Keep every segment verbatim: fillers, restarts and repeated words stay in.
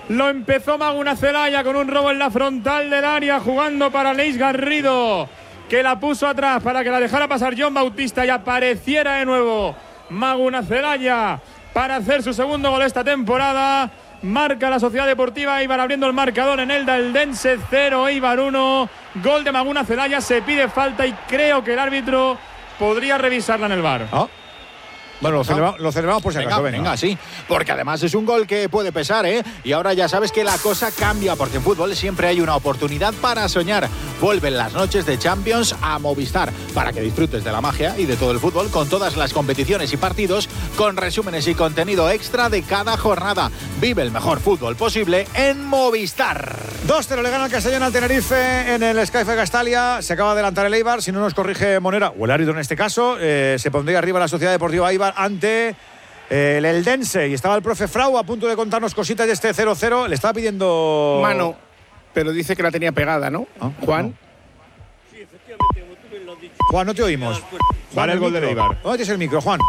Lo empezó Maguna Celaya con un robo en la frontal del área, jugando para Leis Garrido, que la puso atrás para que la dejara pasar John Bautista y apareciera de nuevo Maguna Celaya para hacer su segundo gol esta temporada. Marca la Sociedad Deportiva Eibar abriendo el marcador en Elda Eldense cero, Eibar uno. Gol de Maguna Celaya, se pide falta y creo que el árbitro podría revisarla en el V A R. ¿Ah? Bueno, lo celebramos, lo celebramos por si acaso. Venga, venga, sí. Porque además es un gol que puede pesar, ¿eh? Y ahora ya sabes que la cosa cambia, porque en fútbol siempre hay una oportunidad para soñar. Vuelven las noches de Champions a Movistar, para que disfrutes de la magia y de todo el fútbol con todas las competiciones y partidos, con resúmenes y contenido extra de cada jornada. Vive el mejor fútbol posible en Movistar. dos cero le gana el Castellón al Tenerife en el Skyfe Castalia. Se acaba de adelantar el Eibar, si no nos corrige Monera, o el árbitro en este caso, eh, se pondría arriba la Sociedad Deportiva Eibar ante eh, el Eldense. Y estaba el profe Frau a punto de contarnos cositas de este cero cero. Le estaba pidiendo mano, pero dice que la tenía pegada, ¿no? ¿Ah? Juan. No. Sí, efectivamente, como tú me lo has dicho. Juan, no te oímos. Vale el gol de Eibar. ¿Dónde tienes el micro, Juan?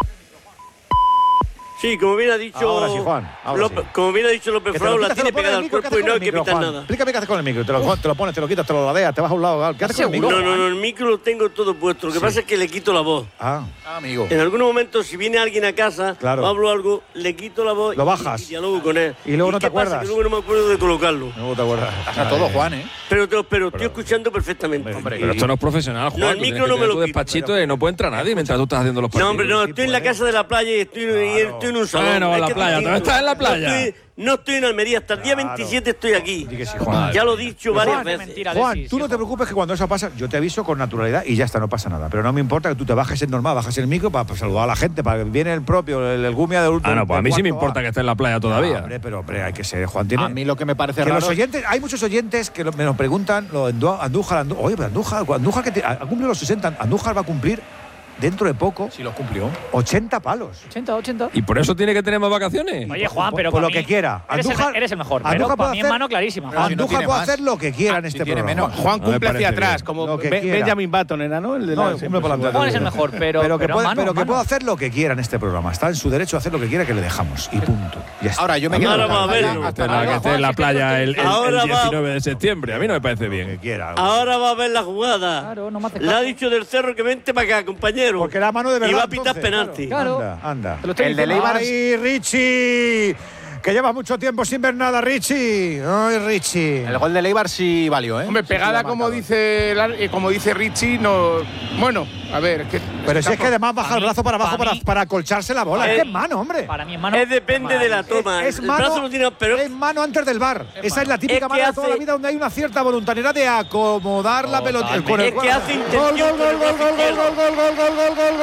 Sí, como bien ha dicho. Ahora sí, Juan. Ahora López, sí. Como bien ha dicho López Frau, la tiene pegada al cuerpo y no hay que evitar nada. Explícame qué haces con el micro. Te lo, te lo pones, te lo quitas, te lo ladeas, te vas a un lado. ¿Qué haces con el micro? No, no, no, el micro lo tengo todo puesto. Lo que Sí. pasa es que le quito la voz. Ah, amigo. En algún momento, si viene alguien a casa, claro. o hablo algo, le quito la voz. Lo y, bajas. Y dialogo con él. Y luego no te qué pasa? acuerdas. Que luego no me acuerdo de colocarlo. No te acuerdas. Pasa todo, Juan, ¿eh? Pero, pero, pero estoy escuchando perfectamente. Hombre, Pero esto no es profesional, Juan. No, el Tú micro tienes que no me tener lo tu quito. despachito y no puede entrar nadie mientras tú estás haciendo los partidos. No, hombre, no, estoy en la casa de la playa y estoy, y estoy en un salón. Bueno, Es la que playa, estoy- ¿tú estás en la playa? No estoy, no estoy en Almería, hasta el día veintisiete estoy aquí. Di que sí, Juan. Ya lo he dicho varias Juan, veces. Juan, tú no te preocupes que cuando eso pasa, yo te aviso con naturalidad y ya está, no pasa nada. Pero no me importa que tú te bajes el normal, bajes el micro para, para saludar a la gente, para que viene el propio, el, el gumia del último. Ah, no, pues a mí sí me del cuarto importa A. que esté en la playa todavía. No, hombre, pero hombre, hay que ser, Juan tiene. A mí lo que me parece que raro. los oyentes, hay muchos oyentes que lo- me lo preguntan, lo de Andú- Andújar, Andú- oye, pero Andújar, Andújar que te- ha cumplido los sesenta, Andújar va a cumplir dentro de poco Si los cumplió. ochenta palos. ochenta, ochenta. ¿Y por eso tiene que tener más vacaciones? Oye, Juan, Por- pero por para lo que mí quiera. Eres, Andújar- el, eres el mejor. Andújar Pero puede para mí es hacer- mano clarísima. Pero si no Andújar tiene puede más. hacer lo que quiera en Ah, este si tiene programa. menos. Juan No me cumple hacia parece atrás, bien. como Lo que Be- quiera. Benjamin Button era, ¿no? El de No, la- cumple por la Juan es el mejor, pero, pero que, pero puede, mano, pero que mano. puede hacer lo que quiera en este programa. Está en su derecho a hacer lo que quiera, que le dejamos. Y punto. Ya está. Ahora yo me quedo Ahora en la va a playa verlo. hasta Hasta la que la- esté en la playa el, el- el Ahora va- diecinueve de septiembre. A mí no me parece Lo que bien. quiera. Ahora va a ver la jugada. Claro, no me hace Le ha caso. dicho del Cerro que vente para acá, compañero. Porque la mano de verdad. Y va a pitar entonces, penalti. Claro. Anda, anda. Te lo estoy El de diciendo. Eibar- ¡Ay, Richie! Que lleva mucho tiempo sin ver nada, Richie. ¡Ay, Richie! El gol de Eibar sí valió, ¿eh? Hombre, Sí, sí, pegada lo ha como marcado. dice, el ar- eh, como dice Richie, no. Bueno, a ver, es que. Pero si es que además baja Para el mí- brazo para abajo para para, mí- para acolcharse la bola. Eh, Es que es mano, hombre. Para mí es mano. Es depende de la toma. Es el mano, brazo lo tiene, pero es mano antes del bar. Esa es la típica Es que mano de toda hace- la vida donde hay una cierta voluntariedad de acomodar la pelota. El- con el Es que cuerpo. hace Gol, intención gol, con el gol, gol, brazo gol, gol, izquierdo. gol, gol, gol, gol, gol, gol,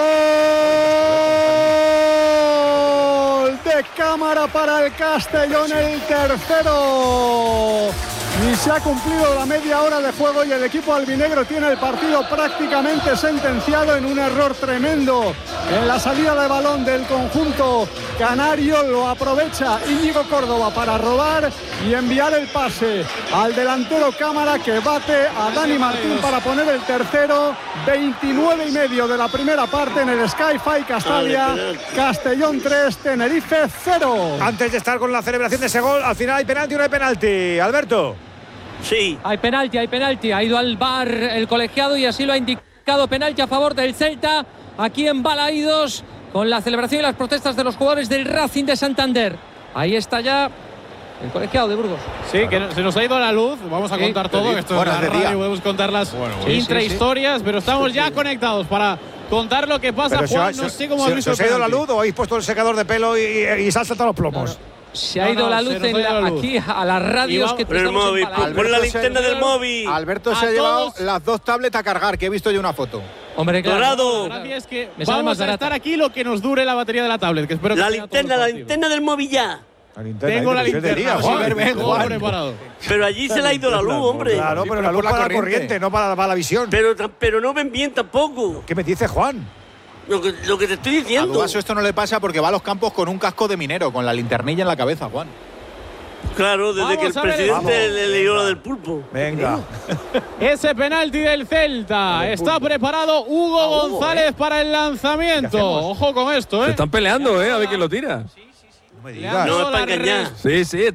gol de cámara para el Castellón, el tercero. Y se ha cumplido la media hora de juego y el equipo albinegro tiene el partido prácticamente sentenciado en un error tremendo en la salida de balón del conjunto canario. Lo aprovecha Íñigo Córdoba para robar y enviar el pase al delantero Cámara, que bate a Dani Martín para poner el tercero. veintinueve y medio de la primera parte en el Sky-Fi Castalia. Castellón tres, Tenerife cero. Antes de estar con la celebración de ese gol, al final hay penalti o no hay penalti. Alberto. sí. Hay penalti, hay penalti. Ha ido al V A R el colegiado y así lo ha indicado. Penalti a favor del Celta. Aquí en Balaídos, con la celebración y las protestas de los jugadores del Racing de Santander. Ahí está ya el colegiado de Burgos. Sí, que no- se nos ha ido la luz. Vamos a Sí. contar todo. Esto Bueno, es es la de día. radio, podemos contar las sí, intrahistorias, pero estamos ya conectados para contar lo que pasa. Pero se Juan, ha- no se- sé cómo se- has visto ¿se os ha ido la el penalti. luz o habéis puesto el secador de pelo y, y, y se han saltado los plomos? Se ha No, ido no, la se luz, nos en ha ido la- la luz. aquí a las radios Y que va- Pero el estamos en móvil, Balaídos. pon la Alberto linterna se- del móvil. Alberto A se ha llevado todos- las dos tablets a cargar, que he visto yo una foto. Hombre, claro. Dorado. La gracia es que Me sale vamos más a barata. estar aquí lo que nos dure la batería de la tablet, que espero que La sea todo linterna, el la partido. linterna del móvil ya. La linterna, Tengo la pero si es de linterna, día, sí, Juan. ven, todo Juan. preparado. Pero allí se le ha ido la luz, hombre. Claro, Sí, pero pero la luz por la para la corriente. corriente, no para, para la visión. Pero, pero no ven bien tampoco. ¿Qué me dice Juan? Lo que, lo que te estoy A diciendo. Duaso esto no le pasa porque va a los campos con un casco de minero, con la linternilla en la cabeza, Juan. Claro, desde Vamos que el a ver, presidente vamos. le lió la del pulpo. Venga. Ese penalti del Celta. Está preparado Hugo Ah, Hugo, González ¿eh? para el ¿Qué lanzamiento. hacemos? Ojo con esto, Se ¿eh? están peleando, ¿eh? A ver quién lo tira. No me Le digas. han No dado es para la engañar. res- Sí, sí.